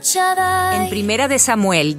En Primera de Samuel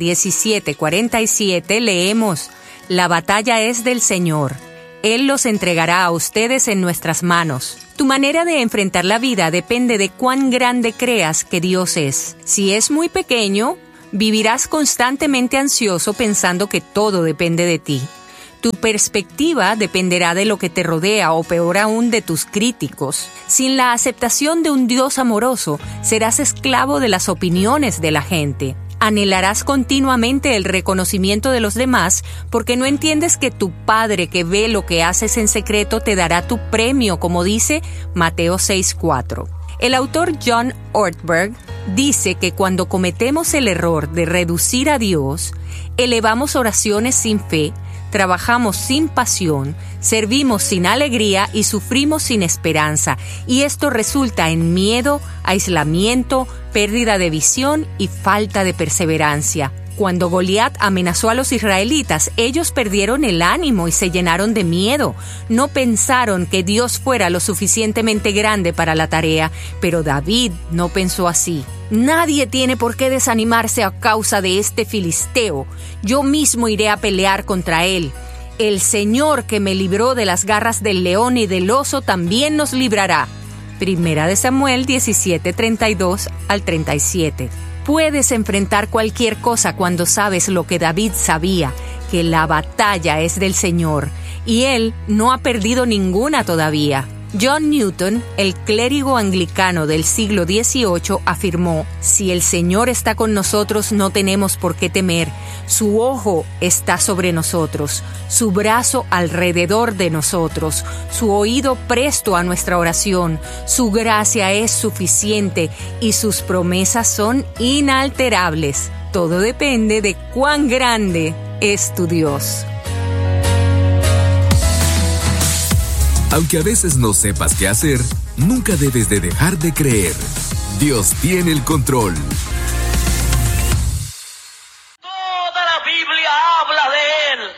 17:47 leemos: La batalla es del Señor. Él los entregará a ustedes en nuestras manos. Tu manera de enfrentar la vida depende de cuán grande creas que Dios es. Si es muy pequeño, vivirás constantemente ansioso pensando que todo depende de ti. Tu perspectiva dependerá de lo que te rodea o peor aún de tus críticos. Sin la aceptación de un Dios amoroso, serás esclavo de las opiniones de la gente. Anhelarás continuamente el reconocimiento de los demás porque no entiendes que tu Padre que ve lo que haces en secreto te dará tu premio, como dice Mateo 6:4. El autor John Ortberg dice que cuando cometemos el error de reducir a Dios, elevamos oraciones sin fe, trabajamos sin pasión, servimos sin alegría y sufrimos sin esperanza, y esto resulta en miedo, aislamiento, pérdida de visión y falta de perseverancia. Cuando Goliat amenazó a los israelitas, ellos perdieron el ánimo y se llenaron de miedo. No pensaron que Dios fuera lo suficientemente grande para la tarea, pero David no pensó así. Nadie tiene por qué desanimarse a causa de este filisteo. Yo mismo iré a pelear contra él. El Señor que me libró de las garras del león y del oso también nos librará. Primera de Samuel 17:32 al 37. Puedes enfrentar cualquier cosa cuando sabes lo que David sabía, que la batalla es del Señor, y él no ha perdido ninguna todavía. John Newton, el clérigo anglicano del siglo XVIII, afirmó: si el Señor está con nosotros, no tenemos por qué temer. Su ojo está sobre nosotros, su brazo alrededor de nosotros, su oído presto a nuestra oración, su gracia es suficiente y sus promesas son inalterables. Todo depende de cuán grande es tu Dios. Aunque a veces no sepas qué hacer, nunca debes de dejar de creer. Dios tiene el control. Toda la Biblia habla de Él.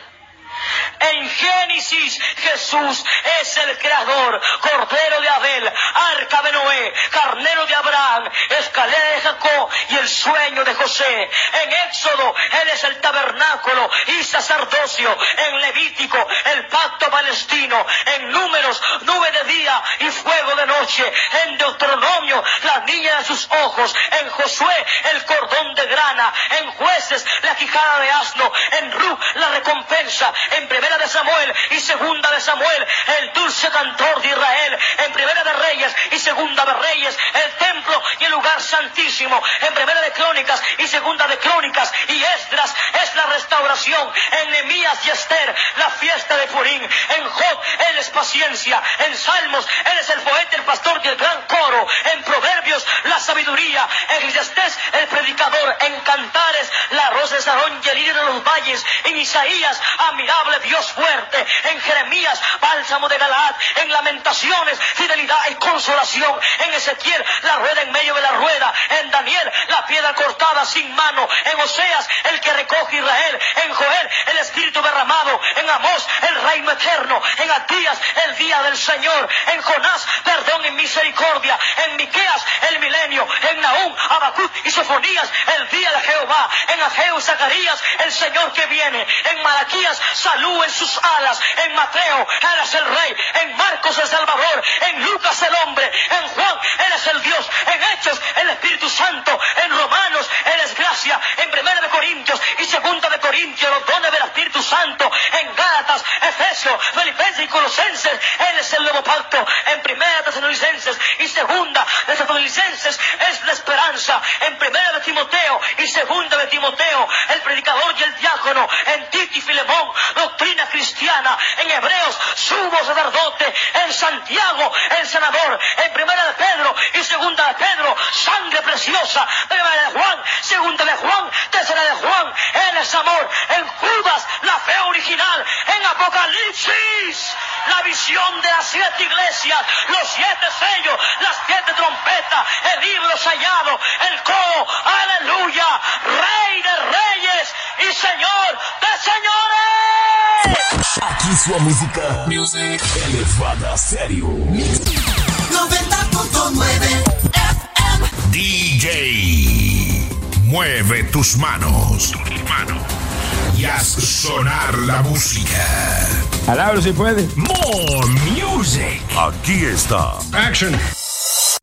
En Génesis, Jesús es el creador, Cordero de Abel, Arca de Noé, Carnero de Abraham, Escalera de Jacob y el sueño de José. En Éxodo, Él es el tabernáculo y sacerdocio. En Levítico, el pacto palestino. En Números, nube de día y fuego de noche. En Deuteronomio, la niña de sus ojos. En Josué, el cordón de grana. En Jueces, la quijada de asno. En Ruth, la recompensa. En Primera de Samuel y Segunda de Samuel, el dulce cantor de Israel. En Primera de Reyes y Segunda de Reyes, el templo y el lugar santísimo. En Primera de Crónicas y Segunda de Crónicas y Esdras es la restauración. En Nehemías y Esther, la fiesta de Purim. En Job, Él es paciencia. En Salmos, Él es el poeta, el pastor y el gran coro. En Proverbios, la sabiduría. En Eclesiastés, el predicador. En Cantares, la rosa de Sarón y el lirio de los valles. En Isaías, admirable Dios fuerte. En Jeremías, bálsamo de Galaad. En Lamentaciones, fidelidad y consolación. En Ezequiel, la rueda en medio de la rueda. En Daniel, la piedra cortada sin mano. En Oseas, el que recoge Israel. En Joel, el espíritu derramado. En Amós, el reino eterno. En Atías, el día del Señor. En Jonás, perdón y misericordia. En Miqueas, el milenio. En Nahum, Habacuc y Sofonías, el día de Jehová. En Ageo y Zacarías, el Señor que viene. En Malaquías, salud en sus alas. En Mateo, Él es el Rey. En Marcos, el Salvador. En Lucas, el hombre. En Juan, Él es el Dios. En Hechos, el Espíritu Santo. En Romanos, Él es gracia. En Primera de Corintios y Segunda de Corintios, los dones del Espíritu Santo. En Gálatas, Efesios, Filipenses y Colosenses, Él es el nuevo pacto. En Primera de Tesalonicenses y Segunda de Tesalonicenses es la esperanza. En Primera de Timoteo y Segunda de Timoteo, el predicador y el diácono. En Tito y Filemón, doctrina cristiana. En Hebreos, sumo sacerdote. En Santiago, el senador. En Primera de Pedro y Segunda de Pedro, sangre preciosa. Primera de Juan, Segunda de Juan, Tercera de Juan, Él es amor. En Judas, la fe original. En Apocalipsis, la visión de las 7 iglesias, los 7 sellos, las 7 trompetas, el libro sellado, el coro, aleluya, Rey de reyes y Señor de señores. Aquí su música elevada a sério. 90.9 FM. DJ Mueve tus manos. Y haz sonar la música. Alabro si puede. More music. Aquí está. Action.